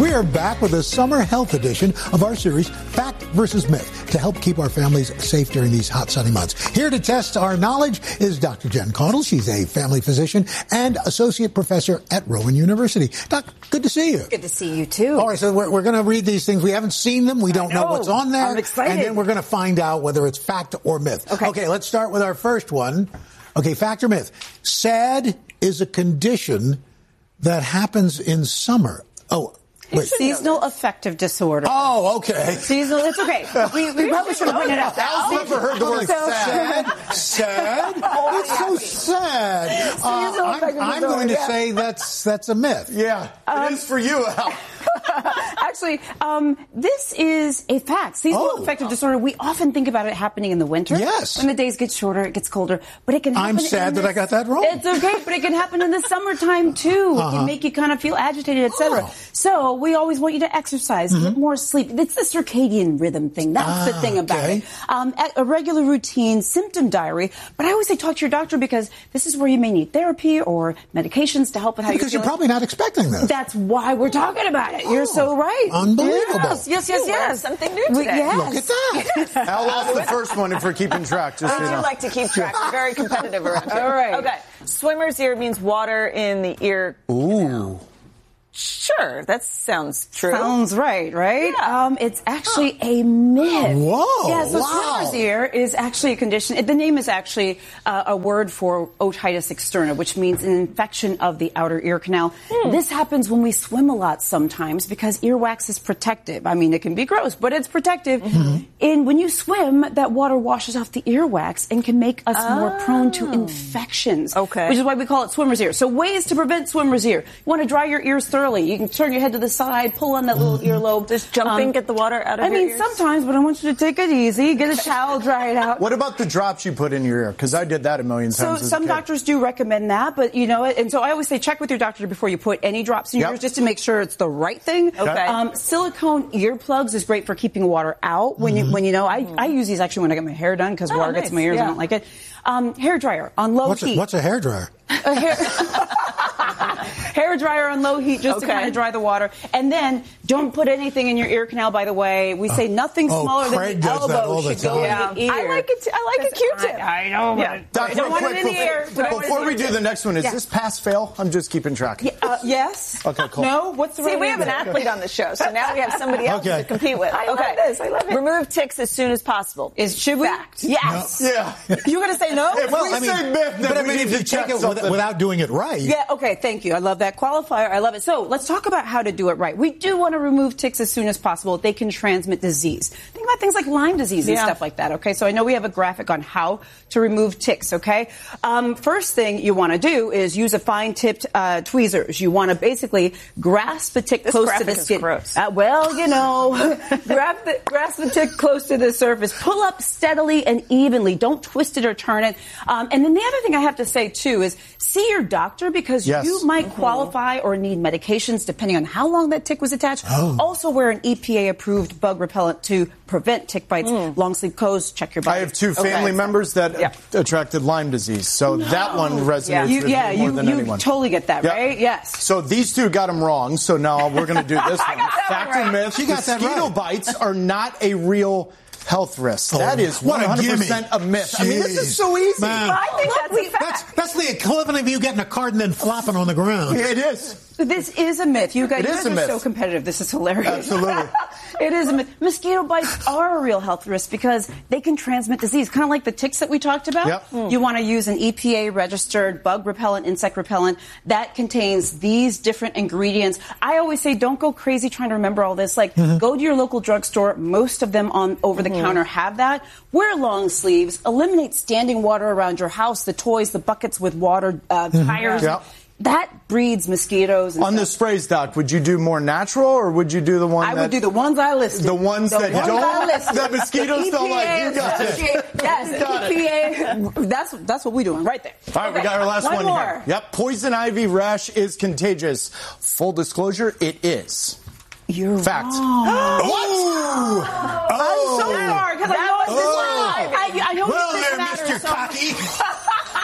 We are back with a summer health edition of our series, Fact versus Myth, to help keep our families safe during these hot, sunny months. Here to test our knowledge is Dr. Jen Caudle. She's a family physician and associate professor at Rowan University. Doc, good to see you. Good to see you, too. All right, so we're going to read these things. We haven't seen them. We don't know what's on there. I'm excited. And then we're going to find out whether it's fact or myth. Okay, let's start with our first one. Okay, fact or myth. SAD is a condition that happens in summer. Oh, wait. Seasonal affective disorder. Oh, okay. Seasonal, it's okay. We probably should have pointed out that. I've never heard the word sad. Sad? It's so sad. I'm going to say that's a myth. Yeah, it is for you, Al. Actually, this is a fact. Seasonal affective disorder, we often think about it happening in the winter. Yes. When the days get shorter, it gets colder. But it can happen. I'm sad that I got that wrong. It's okay, but it can happen in the summertime, too. It can make you kind of feel agitated, etc. So we always want you to exercise, get more sleep. It's the circadian rhythm thing. That's the thing about it. A regular routine, symptom diary. But I always say talk to your doctor because this is where you may need therapy or medications to help with how you're feeling. Because you're probably not expecting this. That's why we're talking about it. You're so right. Unbelievable. Yes. Something new today. Look at that. Al lost the first one if we're keeping track. Just I do like to keep track. I'm very competitive around here. All right. Okay. Swimmer's ear means water in the ear. Ooh. Sure, that sounds true. Sounds right? Yeah. It's actually a myth. Whoa. Yeah, so wow. swimmer's ear is actually a condition. The name is actually a word for otitis externa, which means an infection of the outer ear canal. This happens when we swim a lot sometimes because earwax is protective. I mean, it can be gross, but it's protective. And when you swim, that water washes off the earwax and can make us more prone to infections. Okay. Which is why we call it swimmer's ear. So ways to prevent swimmer's ear. You want to dry your ears thoroughly. You can turn your head to the side, pull on that little earlobe. Just jumping, get the water out of your ears? Sometimes, but I want you to take it easy. Get a towel, dry it out. What about the drops you put in your ear? Because I did that a million times. So some doctors do recommend that, but you know, and so I always say check with your doctor before you put any drops in your ears just to make sure it's the right thing. Okay. Silicone earplugs is great for keeping water out when you know. I use these actually when I get my hair done because water gets in my ears. I don't like it. Hair dryer on low heat. What's a hair dryer? Hair dryer on low heat just to kind of dry the water. And then don't put anything in your ear canal, by the way. We say nothing smaller than the elbow should go in the ear. I like it. I like a Q-tip. I know. Yeah. Doc, don't want it in the ear. Before we do the next one, is this pass-fail? I'm just keeping track. Yes. Okay, cool. No? What's the See, right we have an answer? athlete on the show, so now we have somebody else to compete with. I love this. I love it. Remove ticks as soon as possible. Should we? Fact. Yes. No. Yeah. You're going to say no? If we say myth, then we need if to you check take it something. without doing it right. Yeah, okay, thank you. I love that qualifier. I love it. So let's talk about how to do it right. We do want to remove ticks as soon as possible. They can transmit disease. Think about things like Lyme disease and stuff like that, okay? So I know we have a graphic on how to remove ticks, okay? First thing you want to do is use a fine-tipped tweezers. You want to basically grasp the tick close to the skin. Gross. Well, you know, grasp the tick close to the surface. Pull up steadily and evenly. Don't twist it or turn it. And then the other thing I have to say, too, is see your doctor because you might qualify or need medications depending on how long that tick was attached. Also wear an EPA-approved bug repellent to prevent tick bites. Long sleeve clothes, check your body. I have two family members that attracted Lyme disease, so that one resonates with me more than anyone. You totally get that, right? Yes. So these two got them wrong, so now we're going to do this one. Fact or myth, She got that mosquito right. bites are not a real health risk. That is what a 100% a myth. I mean, this is so easy. Man. I think that's a fact. That's the equivalent of you getting a card and then flopping on the ground. It is. This is a myth. You guys is a are myth. so competitive. This is hilarious. Absolutely. It is a myth. Mosquito bites are a real health risk because they can transmit disease, kind of like the ticks that we talked about. Yep. You want to use an EPA-registered bug repellent, insect repellent that contains these different ingredients. I always say don't go crazy trying to remember all this. Like, go to your local drugstore. Most of them on over-the-counter have that. Wear long sleeves. Eliminate standing water around your house, the toys, the buckets with water, tires. Yep. That breeds mosquitoes. And On the sprays, Doc, would you do more natural or would you do the one I would do the ones I listed. The ones that don't, that mosquitoes don't like. You got it. Yes, EPA. That's what we're doing right there. All right, we got our last one more. here. Yep, poison ivy rash is contagious. Full disclosure, it is. You're Fact. wrong. What? I'm so sorry because I know Well, this there, matters. Mr. Cocky.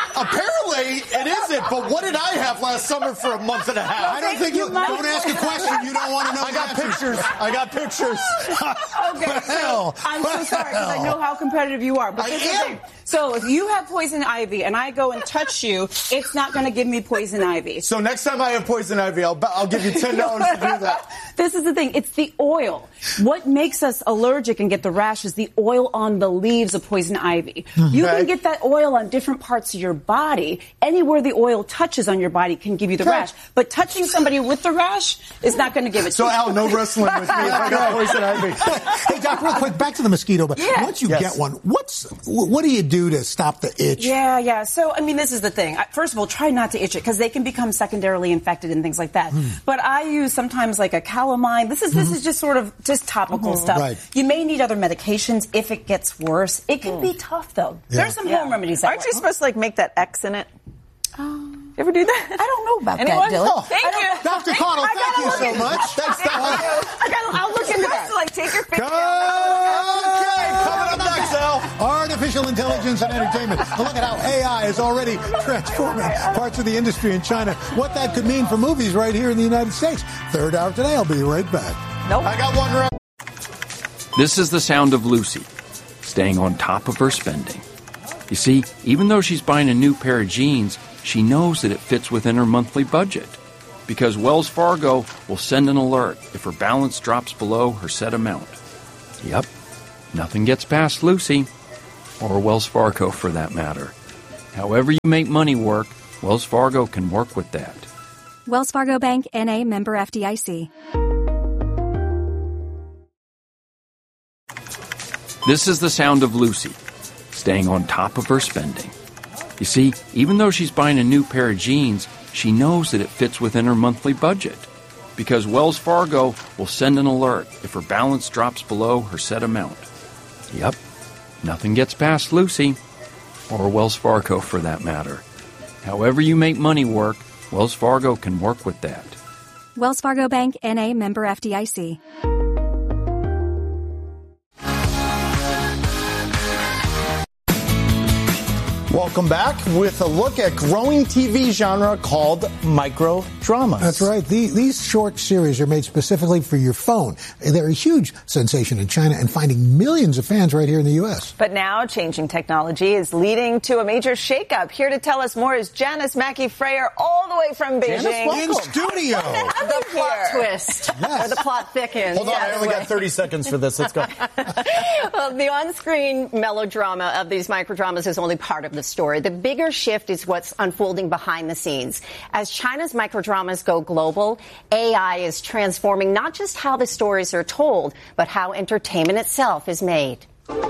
Apparently, it isn't. But what did I have last summer for a month and a half? I don't think you don't ask a question you don't want to know. I got pictures. Okay, so I'm so sorry because I know how competitive you are. But this is the thing. So if you have poison ivy and I go and touch you, it's not going to give me poison ivy. So next time I have poison ivy, I'll give you $10 to do that. This is the thing. It's the oil. What makes us allergic and get the rash is the oil on the leaves of poison ivy. Okay. You can get that oil on different parts of your body. Anywhere the oil touches on your body can give you the rash. But touching somebody with the rash is not going to give it to you. So, Al, no wrestling with me if I got poison ivy. Hey, Doc, real quick, back to the mosquito. But once you get one, what do you do to stop the itch? Yeah. So, I mean, this is the thing. First of all, try not to itch it because they can become secondarily infected and things like that. But I use sometimes like a calamine. This is just sort of just topical stuff. Right. You may need other medications if it gets worse. It can be tough, though. Yeah. There's some home remedies. Aren't you supposed to like make that X in it? You ever do that? I don't know about Anyone? that, Dylan. Oh, thank you. Dr. Connell, thank you so much. Thanks, I'll look into that. Like, take your picture. Okay, coming up next, Al. Artificial intelligence and entertainment. A look at how AI is already transforming parts of the industry in China. What that could mean for movies right here in the United States. Third hour today. I'll be right back. Nope. I got one right. This is the sound of Lucy, staying on top of her spending. You see, even though she's buying a new pair of jeans, she knows that it fits within her monthly budget. Because Wells Fargo will send an alert if her balance drops below her set amount. Yep, nothing gets past Lucy, or Wells Fargo for that matter. However you make money work, Wells Fargo can work with that. Wells Fargo Bank, N.A., member FDIC. This is the sound of Lucy, staying on top of her spending. You see, even though she's buying a new pair of jeans, she knows that it fits within her monthly budget. Because Wells Fargo will send an alert if her balance drops below her set amount. Yep, nothing gets past Lucy, or Wells Fargo for that matter. However you make money work, Wells Fargo can work with that. Wells Fargo Bank, N.A., member FDIC. Welcome back with a look at growing TV genre called micro dramas. That's right. These short series are made specifically for your phone. They're a huge sensation in China and finding millions of fans right here in the U.S. But now changing technology is leading to a major shakeup. Here to tell us more is Janice Mackey-Freyer all the way from Beijing. Janice, in studio. The plot twist. Yes. Or the plot thickens. Hold on, I only got 30 seconds for this. Let's go. Well, the on-screen melodrama of these microdramas is only part of the story. The bigger shift is what's unfolding behind the scenes. As China's microdramas go global, AI is transforming not just how the stories are told, but how entertainment itself is made.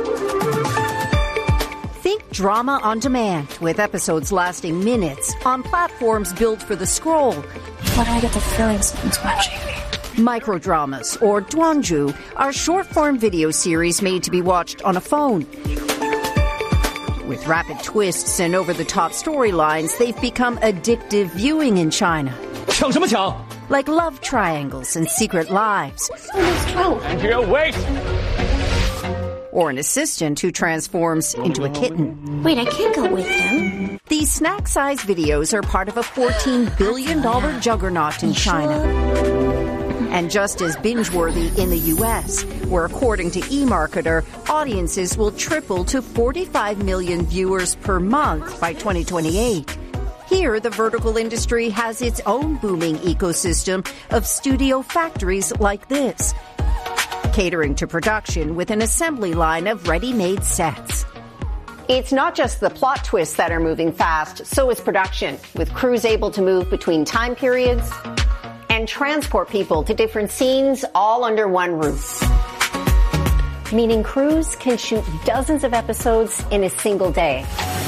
Think drama on demand, with episodes lasting minutes on platforms built for the scroll. Why do I get the feeling someone's watching me? Microdramas, or Duanzhu, are short-form video series made to be watched on a phone. With rapid twists and over-the-top storylines, they've become addictive viewing in China. Like love triangles and secret lives. Andrea, wait! Or an assistant who transforms into a kitten. Wait, I can't go with him. These snack-sized videos are part of a $14 billion juggernaut in China. And just as binge-worthy in the U.S., where according to eMarketer, audiences will triple to 45 million viewers per month by 2028. Here, the vertical industry has its own booming ecosystem of studio factories like this, catering to production with an assembly line of ready-made sets. It's not just the plot twists that are moving fast, so is production, with crews able to move between time periods and transport people to different scenes all under one roof. Meaning crews can shoot dozens of episodes in a single day.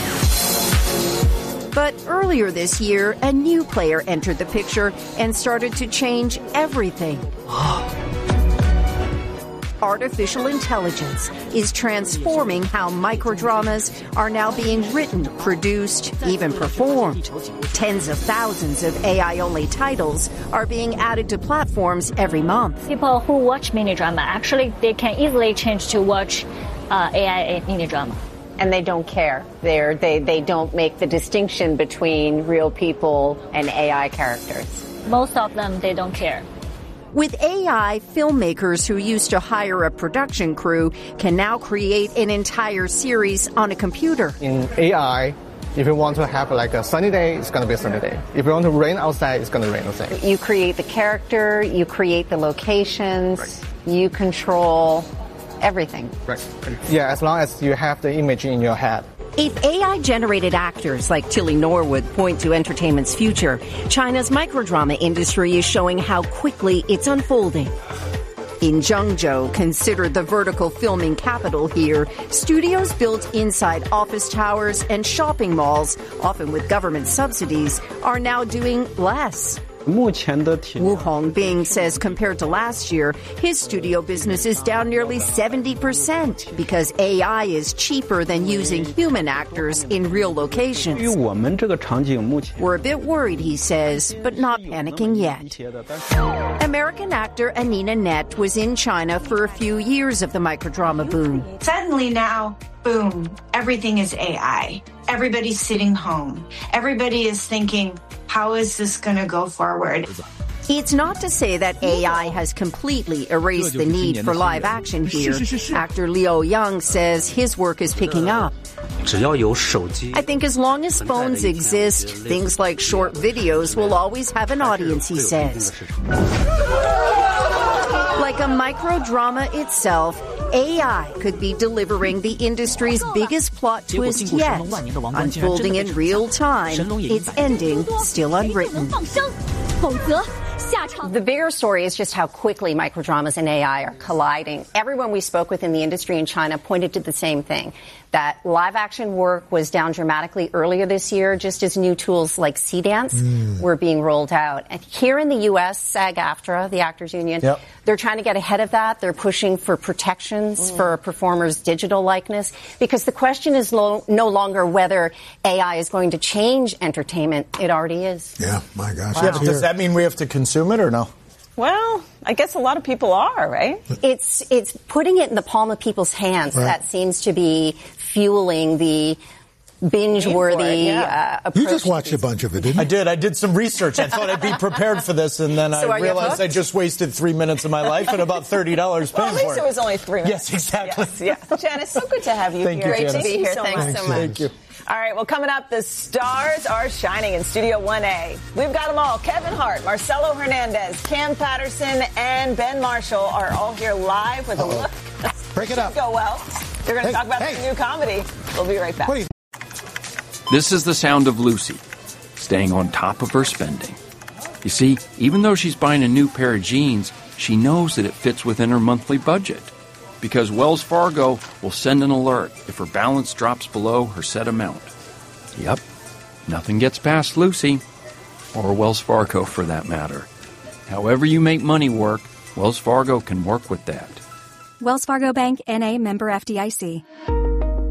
But earlier this year, a new player entered the picture and started to change everything. Artificial intelligence is transforming how microdramas are now being written, produced, even performed. Tens of thousands of AI-only titles are being added to platforms every month. People who watch mini drama, actually, they can easily change to watch AI mini drama. And they don't care. They don't make the distinction between real people and AI characters. Most of them, they don't care. With AI, filmmakers who used to hire a production crew can now create an entire series on a computer. In AI, if you want to have like a sunny day, it's going to be a sunny day. If you want to rain outside, it's going to rain outside. You create the character, you create the locations, right. You control everything. Right. Yeah, as long as you have the image in your head. If AI-generated actors like Tilly Norwood point to entertainment's future, China's microdrama industry is showing how quickly it's unfolding. In Zhengzhou, considered the vertical filming capital here, studios built inside office towers and shopping malls, often with government subsidies, are now doing less. Wu Hongbing says compared to last year, his studio business is down nearly 70% because AI is cheaper than using human actors in real locations. We're a bit worried, he says, but not panicking yet. American actor Anina Net was in China for a few years of the microdrama boom. Suddenly now, boom, everything is AI. Everybody's sitting home. Everybody is thinking, how is this going to go forward? It's not to say that AI has completely erased the need for live action here. Actor Liu Yang says his work is picking up. I think as long as phones exist, things like short videos will always have an audience, he says. Like a microdrama itself, AI could be delivering the industry's biggest plot twist yet, unfolding in real time, its ending still unwritten. The bigger story is just how quickly microdramas and AI are colliding. Everyone we spoke with in the industry in China pointed to the same thing, that live action work was down dramatically earlier this year, just as new tools like Cdance were being rolled out. And here in the U.S., SAG-AFTRA, the Actors Union, they're trying to get ahead of that. They're pushing for protections for performers' digital likeness, because the question is no longer whether AI is going to change entertainment. It already is. Yeah, my gosh. Wow. Yeah, but does that mean we have to consume it or no? Well, I guess a lot of people are, right? It's putting it in the palm of people's hands that seems to be fueling the binge-worthy approach. You just watched a bunch of it, didn't you? I did. I did some research. I thought I'd be prepared for this, and then I realized I just wasted 3 minutes of my life and about $30 paying for it. At least it was only 3 minutes. Yes, exactly. Yes. Janice, so good to have you here. Great Janice. to be here. Thanks so much. Thank you. All right, well, coming up, the stars are shining in Studio 1A. We've got them all. Kevin Hart, Marcelo Hernandez, Cam Patterson, and Ben Marshall are all here live with a look. Break it up. Go well. They're going to talk about their new comedy. We'll be right back. This is the sound of Lucy, staying on top of her spending. You see, even though she's buying a new pair of jeans, she knows that it fits within her monthly budget. Because Wells Fargo will send an alert if her balance drops below her set amount. Yep, nothing gets past Lucy, or Wells Fargo for that matter. However you make money work, Wells Fargo can work with that. Wells Fargo Bank, N.A., member FDIC.